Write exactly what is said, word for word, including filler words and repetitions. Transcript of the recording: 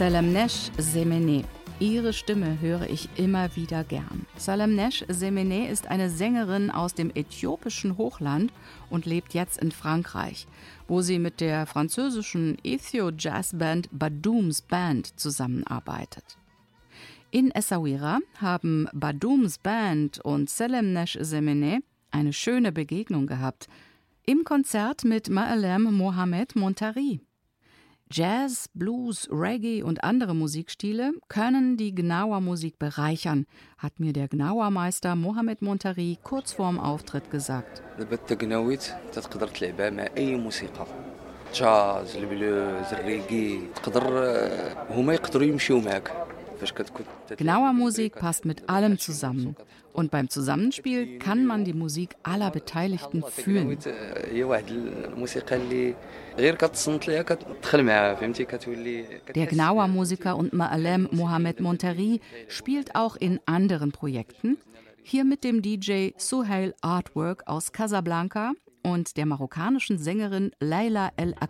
Salamnesh Zemene. Ihre Stimme höre ich immer wieder gern. Salamnesh Zemene ist eine Sängerin aus dem äthiopischen Hochland und lebt jetzt in Frankreich, wo sie mit der französischen Ethio-Jazz-Band Badooms Band zusammenarbeitet. In Essaouira haben Badooms Band und Salamnesh Zemene eine schöne Begegnung gehabt. Im Konzert mit Ma'alem Mohamed Montari. Jazz, Blues, Reggae und andere Musikstile können die Gnawa-Musik bereichern, hat mir der Gnawa-Meister Mohamed Montari kurz vorm Auftritt gesagt. Jazz, Blues, Reggae, هما يقدروا يمشيو معك. Gnawa-Musik passt mit allem zusammen. Und beim Zusammenspiel kann man die Musik aller Beteiligten fühlen. Der Gnawa-Musiker und Ma'alem Mohamed Montari spielt auch in anderen Projekten. Hier mit dem D J Suhail Artwork aus Casablanca und der marokkanischen Sängerin Leila El Ak